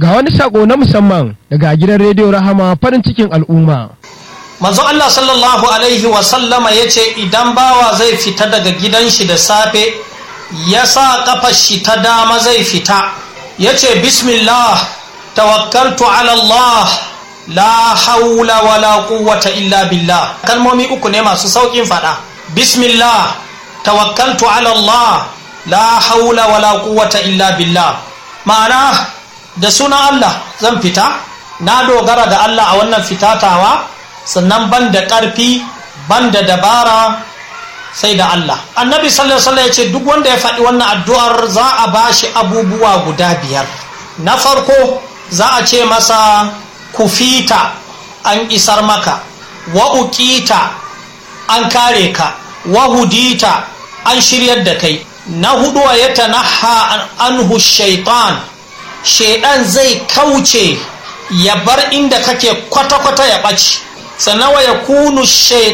Ga wani sako na musamman daga gidan rediyo Rahama farin cikin al'umma. Manzo Allah sallallahu alaihi wa sallama yace idan bawa zai fita daga gidan shi da safe ya sa kafar shi ta dama zai fita yace bismillah tawakkaltu ala Allah la haula wala quwwata illa billah. Kalmomi uku ne masu saukin fada. Bismillah tawakkaltu ala Allah la haula wala quwwata illa billah. Ma'ana da sunan Allah zan fita, na dogara da Allah a wannan fitatawa, sannan ban da ƙarfi ban da dabara sai da Allah. Annabi sallallahu alaihi wasallam ya ce duk wanda ya faɗi wannan addu'ar za a bashi abubuwa guda 5. Na farko za a ce masa kufita, an isar maka, wa uqita, an kare ka, wa hudita, an shiryar da kai. Na hudu wa yatanaha anhu shaitan, shaitan zai kauce ya bar inda kake kwata-kwata ya ɓaci. Sannan wa yakunu